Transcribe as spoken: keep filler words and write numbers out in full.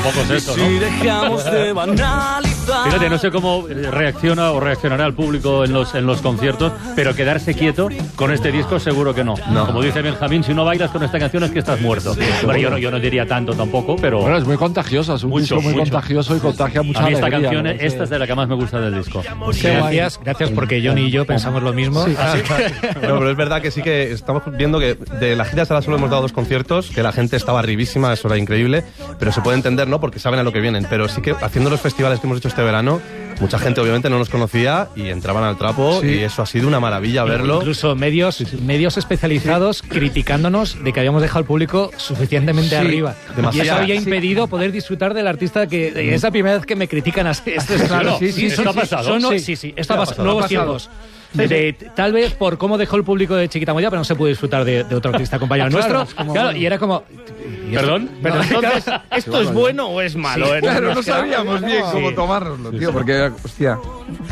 tampoco es eso, ¿no? Si dejamos de banalizar. Fíjate, no sé cómo reacciona o reaccionará el público en los, en los conciertos, pero quedarse quieto con este disco seguro que no. No. Como dice Benjamín, si no bailas con esta canción es que estás muerto. Bueno, yo no, yo no diría tanto tampoco, pero... Bueno, es muy contagiosa, es un Mucho, disco muy mucho. contagioso y contagia mucha A mí esta alegría, canción, ¿no? esta es de la que más me gusta del disco. Gracias, gracias porque Johnny y yo pensamos lo mismo. No, pero es verdad que sí que estamos viendo que de la gira solo hemos dado dos conciertos, que la gente estaba arribísima, eso era increíble, pero se puede entender, ¿no? Porque saben a lo que vienen. Pero sí que haciendo los festivales que hemos hecho este verano, mucha gente obviamente no nos conocía y entraban al trapo, Sí. y eso ha sido una maravilla verlo. Incluso medios, medios especializados criticándonos de que habíamos dejado al público suficientemente Sí, arriba. demasiado. Y eso había Sí. impedido poder disfrutar del artista que de- es la primera vez que me critican así. Esto es claro. Sí, sí, esto ha pasado. Son- Sí. sí, sí, esto ha Ha pasado. pasado. Nuevos Ha pasado. tiempos. De- tal vez por cómo dejó el público de Chiquita Moya, pero no se pudo disfrutar de, de otro artista compañero Claro, nuestro. es como, Claro, bueno. y era como... y esto- ¿Perdón? Perdón, Entonces, ¿esto es bueno o es malo? Sí. eh? Claro, no Nos quedamos- sabíamos bien cómo tomárnoslo, tío, porque, hostia...